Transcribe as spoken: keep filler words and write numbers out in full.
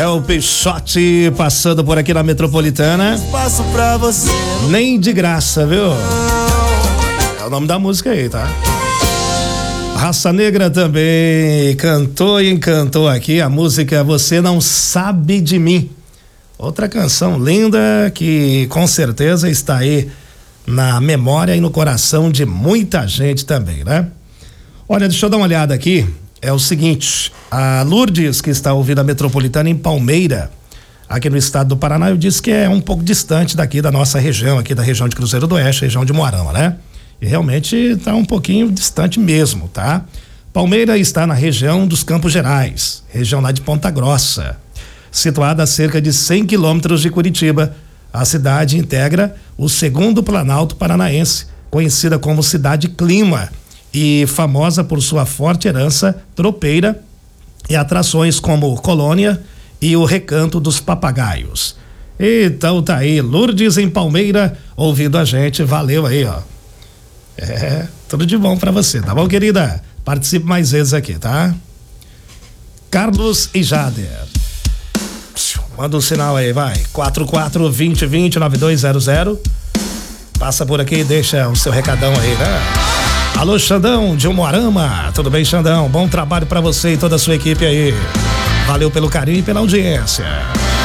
É o Peixote passando por aqui na Metropolitana. Espaço pra você. Nem de graça, viu? É o nome da música aí, tá? Raça Negra também cantou e encantou aqui a música Você Não Sabe de Mim. Outra canção linda que com certeza está aí na memória e no coração de muita gente também, né? Olha, deixa eu dar uma olhada aqui. É o seguinte, a Lourdes, que está ouvindo a Metropolitana em Palmeira, aqui no estado do Paraná, eu disse que é um pouco distante daqui da nossa região, aqui da região de Cruzeiro do Oeste, região de Moarama, né? E realmente está um pouquinho distante mesmo, tá? Palmeira está na região dos Campos Gerais, região lá de Ponta Grossa. Situada a cerca de cem quilômetros de Curitiba, a cidade integra o segundo Planalto Paranaense, conhecida como Cidade Clima, e famosa por sua forte herança tropeira e atrações como Colônia e o Recanto dos Papagaios. Então tá aí, Lourdes em Palmeira, ouvindo a gente, valeu aí, ó. É, tudo de bom pra você, tá bom, querida? Participe mais vezes aqui, tá? Carlos e Jader. Manda um sinal aí, vai. quatro quatro dois zero dois zero nove dois zero zero. Passa por aqui e deixa o seu recadão aí, né? Alô, Xandão, de Umuarama. Tudo bem, Xandão? Bom trabalho pra você e toda a sua equipe aí. Valeu pelo carinho e pela audiência.